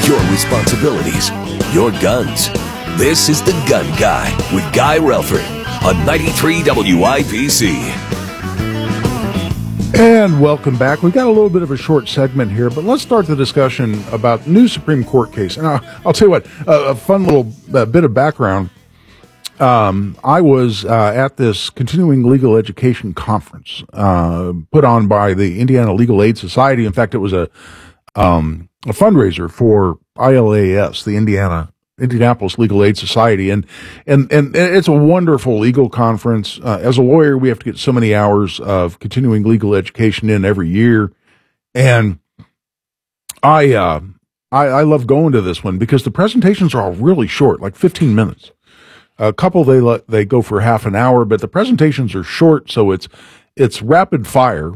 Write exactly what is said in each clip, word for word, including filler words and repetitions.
your responsibilities, your guns. This is The Gun Guy with Guy Relford on ninety-three W I B C. And welcome back. We've got a little bit of a short segment here, but let's start the discussion about new Supreme Court case. And I'll, I'll tell you what, uh, a fun little uh, bit of background. Um, I was uh, at this continuing legal education conference uh, put on by the Indiana Legal Aid Society. In fact, it was a um, a fundraiser for I L A S, the Indiana Indianapolis Legal Aid Society, and and and it's a wonderful legal conference. Uh, as a lawyer, we have to get so many hours of continuing legal education in every year, and I uh, I, I love going to this one because the presentations are all really short, like fifteen minutes. A couple they let, they go for half an hour, but the presentations are short, so it's it's rapid fire.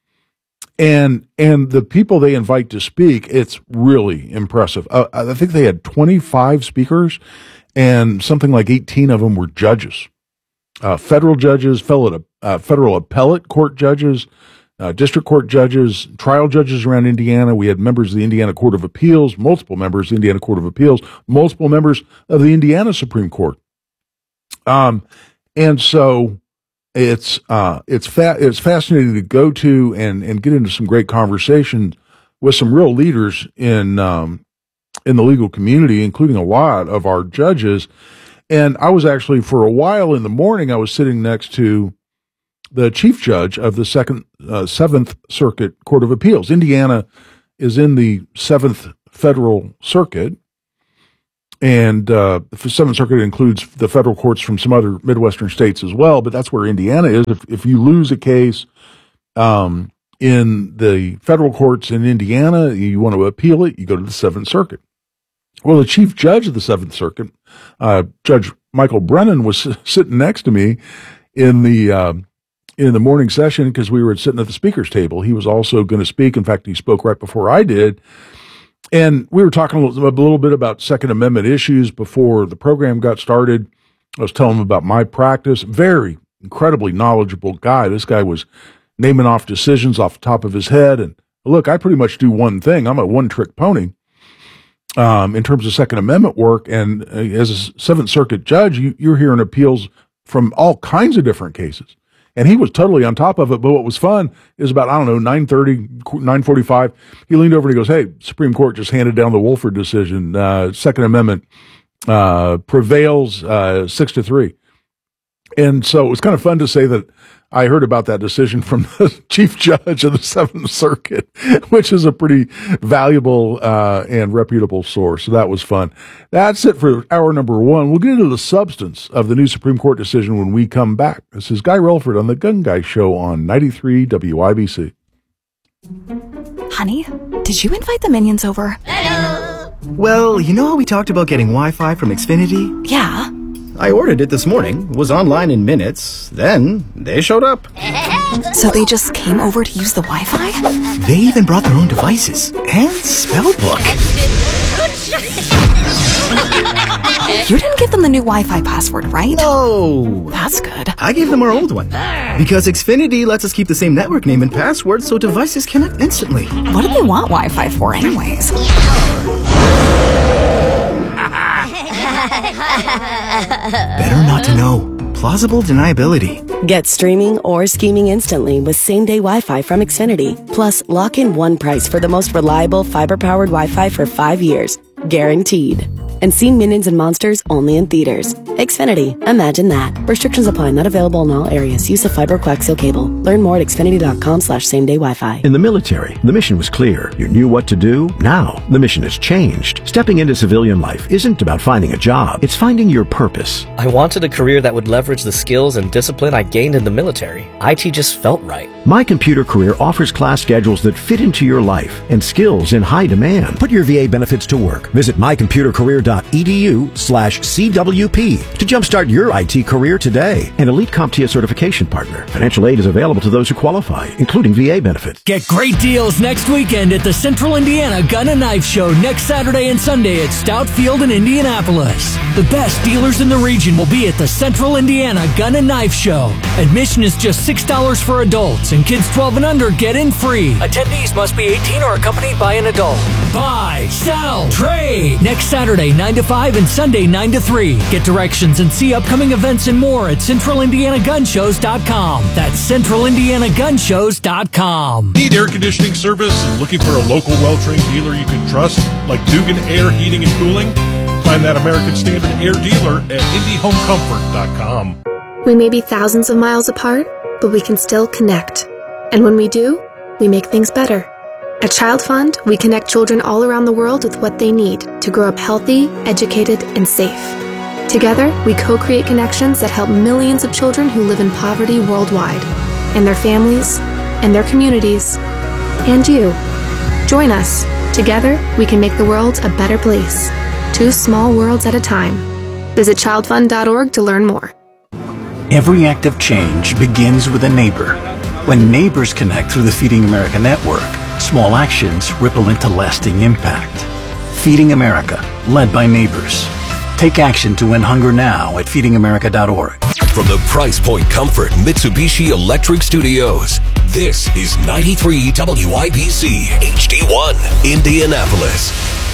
And and the people they invite to speak, it's really impressive. Uh, I think they had twenty-five speakers, and something like eighteen of them were judges, uh, federal judges, federal, uh, federal appellate court judges, uh, district court judges, trial judges around Indiana. We had members of the Indiana Court of Appeals, multiple members of the Indiana Court of Appeals, multiple members of the Indiana Supreme Court. Um, and so it's, uh, it's fa- it's fascinating to go to and, and get into some great conversations with some real leaders in, um, in the legal community, including a lot of our judges. And I was actually, for a while in the morning, I was sitting next to the chief judge of the second, uh, Seventh Circuit Court of Appeals. Indiana is in the Seventh Federal Circuit. And uh, the Seventh Circuit includes the federal courts from some other Midwestern states as well, but that's where Indiana is. If if you lose a case um, in the federal courts in Indiana, you want to appeal it, you go to the Seventh Circuit. Well, the chief judge of the Seventh Circuit, uh, Judge Michael Brennan, was sitting next to me in the uh, in the morning session because we were sitting at the speaker's table. He was also going to speak. In fact, he spoke right before I did. And we were talking a little, a little bit about Second Amendment issues before the program got started. I was telling him about my practice. Very incredibly knowledgeable guy. This guy was naming off decisions off the top of his head. And look, I pretty much do one thing. I'm a one-trick pony um, in terms of Second Amendment work. And uh, as a Seventh Circuit judge, you, you're hearing appeals from all kinds of different cases. And he was totally on top of it. But what was fun is about, I don't know, nine thirty, nine forty-five, he leaned over and he goes, hey, Supreme Court just handed down the Wolford decision. Uh, Second Amendment uh, prevails uh, six to three. And so it was kind of fun to say that I heard about that decision from the chief judge of the Seventh Circuit, which is a pretty valuable uh, and reputable source. So that was fun. That's it for hour number one. We'll get into the substance of the new Supreme Court decision when we come back. This is Guy Relford on The Gun Guy Show on ninety-three W I B C. Honey, did you invite the minions over? Hello. Well, you know how we talked about getting Wi-Fi from Xfinity? Yeah. I ordered it this morning, was online in minutes, then they showed up. So they just came over to use the Wi-Fi? They even brought their own devices and spellbook. You didn't give them the new Wi-Fi password, right? No. That's good. I gave them our old one. Because Xfinity lets us keep the same network name and password so devices connect instantly. What do they want Wi-Fi for anyways? Better not to know. Plausible deniability. Get streaming or scheming instantly with same-day Wi-Fi from Xfinity. Plus, lock in one price for the most reliable fiber-powered Wi-Fi for five years. Guaranteed. And see Minions and Monsters only in theaters. Xfinity. Imagine that. Restrictions apply. Not available in all areas. Use of fiber coaxial cable. Learn more at xfinity.com slash same-day Wi-Fi. In the military, the mission was clear. You knew what to do. Now, the mission has changed. Stepping into civilian life isn't about finding a job. It's finding your purpose. I wanted a career that would leverage the skills and discipline I gained in the military. I T just felt right. My Computer Career offers class schedules that fit into your life and skills in high demand. Put your V A benefits to work. Visit my computer career stanford.edu slash CWP to jumpstart your I T career today. An elite CompTIA certification partner. Financial aid is available to those who qualify, including V A benefits. Get great deals next weekend at the Central Indiana Gun and Knife Show next Saturday and Sunday at Stout Field in Indianapolis. The best dealers in the region will be at the Central Indiana Gun and Knife Show. Admission is just six dollars for adults, and kids twelve and under get in free. Attendees must be eighteen or accompanied by an adult. Buy, sell, trade. Next Saturday, nine to five and Sunday, nine to three. Get directions and see upcoming events and more at central indiana gun shows dot com. That's central indiana gun shows dot com. Need air conditioning service and looking for a local well-trained dealer you can trust, like Dugan Air Heating and Cooling? Find that American Standard Air dealer at indy home comfort dot com. We may be thousands of miles apart, but we can still connect. And when we do, we make things better. At Child Fund, we connect children all around the world with what they need to grow up healthy, educated, and safe. Together, we co-create connections that help millions of children who live in poverty worldwide, and their families, and their communities, and you. Join us. Together, we can make the world a better place. Two small worlds at a time. Visit child fund dot org to learn more. Every act of change begins with a neighbor. When neighbors connect through the Feeding America network, small actions ripple into lasting impact. Feeding America, led by neighbors. Take action to end hunger now at feeding america dot org. From the Price Point Comfort Mitsubishi Electric Studios, this is ninety-three W I B C H D one, Indianapolis.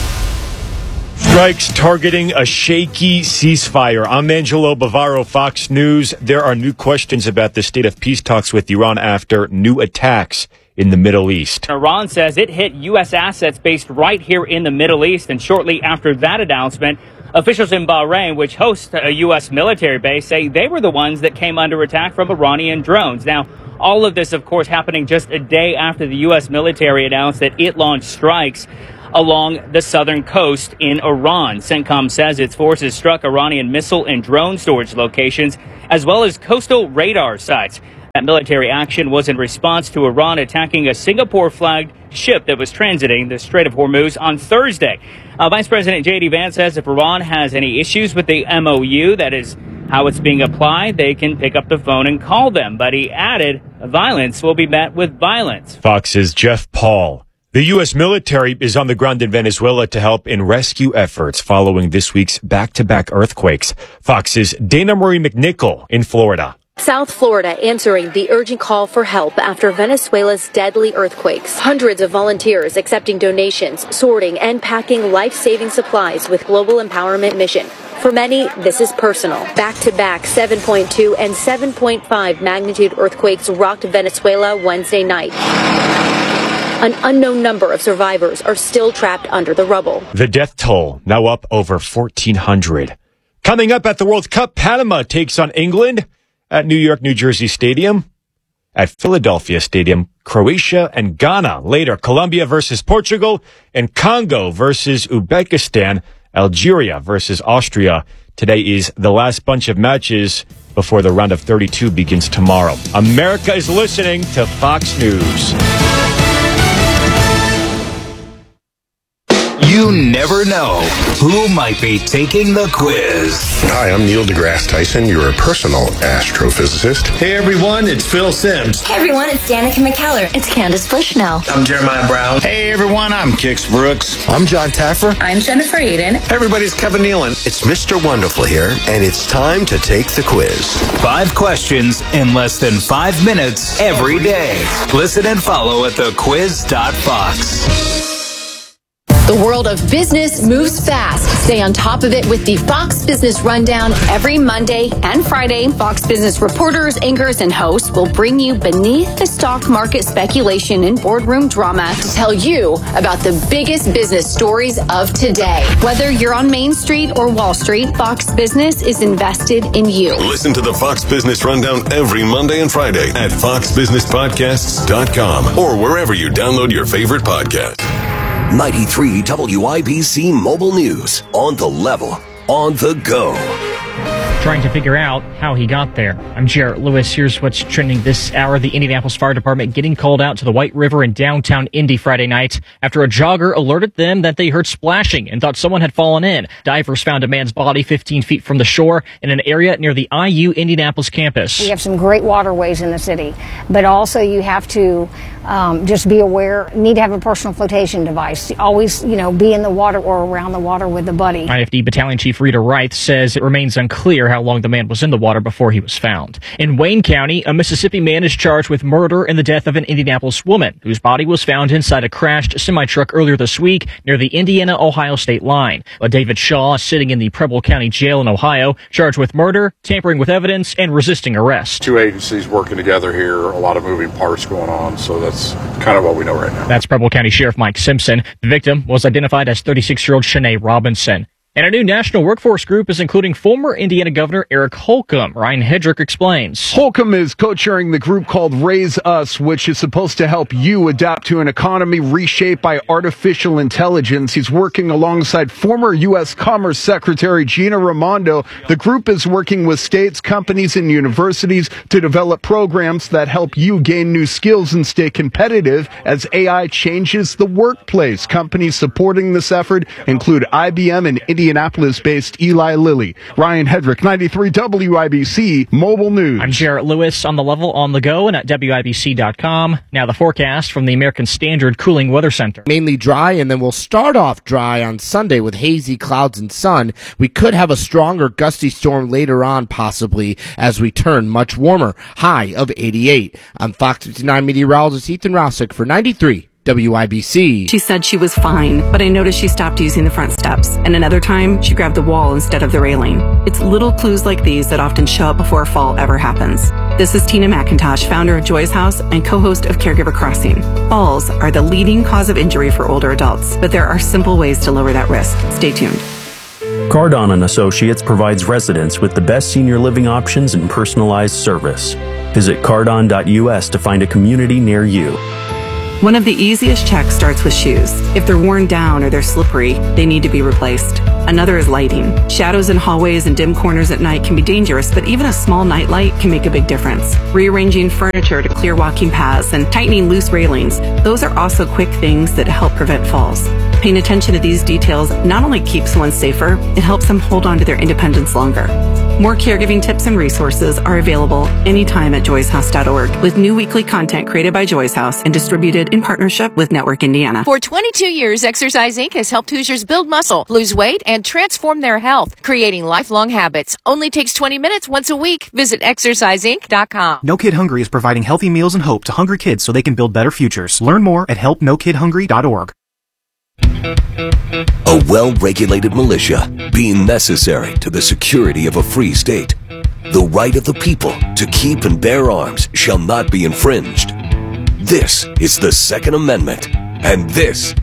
Strikes targeting a shaky ceasefire. I'm Angelo Bavaro, Fox News. There are new questions about the state of peace talks with Iran after new attacks in the Middle East. Iran says it hit U S assets based right here in the Middle East, and shortly after that announcement, officials in Bahrain, which hosts a U S military base, say they were the ones that came under attack from Iranian drones. Now, all of this, of course, happening just a day after the U S military announced that it launched strikes along the southern coast in Iran. CENTCOM says its forces struck Iranian missile and drone storage locations, as well as coastal radar sites. That military action was in response to Iran attacking a Singapore-flagged ship that was transiting the Strait of Hormuz on Thursday. Uh, Vice President J D Vance says if Iran has any issues with the M O U, that is how it's being applied, they can pick up the phone and call them. But he added, violence will be met with violence. Fox's Jeff Paul. The U S military is on the ground in Venezuela to help in rescue efforts following this week's back-to-back earthquakes. Fox's Dana Marie McNichol in Florida. South Florida answering the urgent call for help after Venezuela's deadly earthquakes. Hundreds of volunteers accepting donations, sorting, and packing life-saving supplies with Global Empowerment Mission. For many, this is personal. Back-to-back seven point two and seven point five magnitude earthquakes rocked Venezuela Wednesday night. An unknown number of survivors are still trapped under the rubble. The death toll now up over fourteen hundred. Coming up at the World Cup, Panama takes on England at New York, New Jersey Stadium. At Philadelphia Stadium, Croatia and Ghana. Later, Colombia versus Portugal and Congo versus Uzbekistan. Algeria versus Austria. Today is the last bunch of matches before the round of thirty-two begins tomorrow. America is listening to Fox News. You never know who might be taking the quiz. Hi, I'm Neil deGrasse Tyson, your personal astrophysicist. Hey everyone, it's Phil Sims. Hey everyone, it's Danica McKellar. It's Candace Bushnell. I'm Jeremiah Brown. Hey everyone, I'm Kix Brooks. I'm John Taffer. I'm Jennifer Aiden. Hey everybody, it's Kevin Nealon. It's Mister Wonderful here, and it's time to take the quiz. Five questions in less than five minutes every day. Listen and follow at the quiz dot fox. The world of business moves fast. Stay on top of it with the Fox Business Rundown every Monday and Friday. Fox Business reporters, anchors, and hosts will bring you beneath the stock market speculation and boardroom drama to tell you about the biggest business stories of today. Whether you're on Main Street or Wall Street, Fox Business is invested in you. Listen to the Fox Business Rundown every Monday and Friday at fox business podcasts dot com or wherever you download your favorite podcast. ninety-three W I B C Mobile News. On the level, on the go. trying to figure out how he got there. I'm Jarrett Lewis. Here's what's trending this hour. The Indianapolis Fire Department getting called out to the White River in downtown Indy Friday night after a jogger alerted them that they heard splashing and thought someone had fallen in. Divers found a man's body fifteen feet from the shore in an area near the I U Indianapolis campus. We have some great waterways in the city, but also you have to um, just be aware, need to have a personal flotation device. Always, you know, be in the water or around the water with a buddy. I F D Battalion Chief Rita Reith says it remains unclear how long the man was in the water before he was found. In Wayne County, a Mississippi man is charged with murder in the death of an Indianapolis woman whose body was found inside a crashed semi-truck earlier this week near the Indiana-Ohio state line. Uh, David Shaw is sitting in the Preble County Jail in Ohio, charged with murder, tampering with evidence, and resisting arrest. Two agencies working together here, a lot of moving parts going on, so that's kind of what we know right now. That's Preble County Sheriff Mike Simpson. The victim was identified as thirty-six-year-old Shanae Robinson. And a new national workforce group is including former Indiana Governor Eric Holcomb. Ryan Hedrick explains. Holcomb is co-chairing the group called Raise Us, which is supposed to help you adapt to an economy reshaped by artificial intelligence. He's working alongside former U S Commerce Secretary Gina Raimondo. The group is working with states, companies, and universities to develop programs that help you gain new skills and stay competitive as A I changes the workplace. Companies supporting this effort include I B M and Indianapolis-based Eli Lilly. Ryan Hedrick, ninety-three W I B C Mobile News. I'm Jarrett Lewis on the level, on the go, and at W I B C dot com. Now the forecast from the American Standard Cooling Weather Center. Mainly dry, and then we'll start off dry on Sunday with hazy clouds and sun. We could have a stronger gusty storm later on, possibly, as we turn much warmer. High of eighty-eight. I'm Fox fifty-nine meteorologist Ethan Rousick for ninety-three W I B C. She said she was fine, but I noticed she stopped using the front steps. And another time, she grabbed the wall instead of the railing. It's little clues like these that often show up before a fall ever happens. This is Tina McIntosh, founder of Joy's House and co-host of Caregiver Crossing. Falls are the leading cause of injury for older adults, but there are simple ways to lower that risk. Stay tuned. Cardon and Associates provides residents with the best senior living options and personalized service. Visit cardon dot U S to find a community near you. One of the easiest checks starts with shoes. If they're worn down or they're slippery, they need to be replaced. Another is lighting. Shadows in hallways and dim corners at night can be dangerous, but even a small nightlight can make a big difference. Rearranging furniture to clear walking paths and tightening loose railings, those are also quick things that help prevent falls. Paying attention to these details not only keeps someone safer, it helps them hold on to their independence longer. More caregiving tips and resources are available anytime at joys house dot org, with new weekly content created by Joy's House and distributed in partnership with Network Indiana. For twenty-two years, Exercise Incorporated has helped Hoosiers build muscle, lose weight, and transform their health, creating lifelong habits. Only takes twenty minutes once a week. Visit exercise inc dot com. No Kid Hungry is providing healthy meals and hope to hungry kids so they can build better futures. Learn more at help no kid hungry dot org. A well-regulated militia being necessary to the security of a free state. The right of the people to keep and bear arms shall not be infringed. This is the Second Amendment, and this